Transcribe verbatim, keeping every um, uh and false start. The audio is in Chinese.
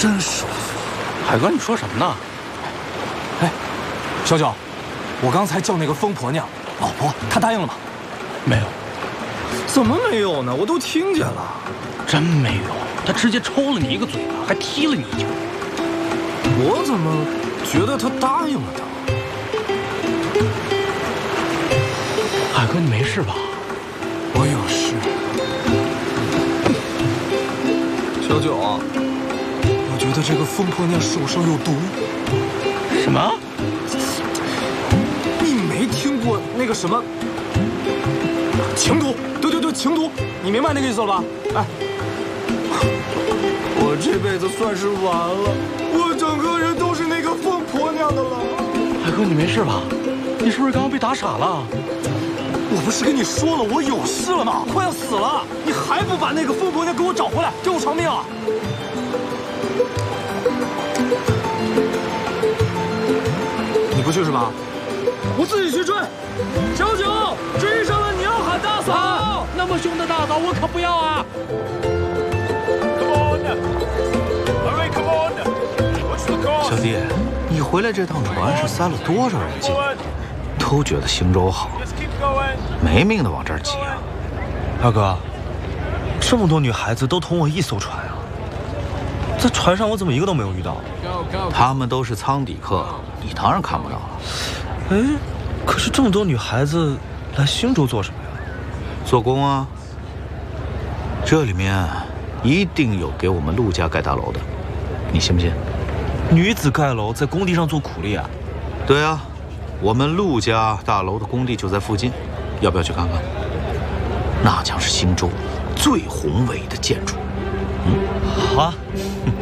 真舒服。 海哥，你说什么呢？ 哎，小九，我刚才叫那个疯婆娘，老婆，她答应了吗？ 没有。 怎么没有呢？我都听见了。 真没有，她直接抽了你一个嘴巴，还踢了你一脚。 我怎么觉得她答应了呢？ 海哥，你没事吧？ 我有事。小九，我觉得这个疯婆娘手上有毒。 什么？ 你没听过那个什么情毒？对对对，情毒，你明白那个意思了吧？哎，我这辈子算是完了，我整个人都是那个疯婆娘的了。 海哥，你没事吧？你是不是刚刚被打傻了？ 我不是跟你说了我有事了吗？快要死了，你还不把那个疯婆娘给我找回来，给我偿命啊！你不去是吧？我自己去追。小九，追上了你要喊大嫂。 啊，那么凶的大嫂我可不要啊 Come on, hurry, come on. What's the cost? 小弟，你回来这趟船是塞了多少人进来？都觉得兴州好， Just keep going. 没命的往这儿挤啊！ 二哥，这么多女孩子都同我一艘船啊，在船上我怎么一个都没有遇到？ 他们都是舱底客，你当然看不到了。 哎，可是这么多女孩子来兴州做什么呀？ 做工啊，这里面一定有给我们陆家盖大楼的，你信不信？ 女子盖楼在工地上做苦力啊？ 对啊，我们陆家大楼的工地就在附近，要不要去看看？那将是兴州最宏伟的建筑。 嗯，好啊。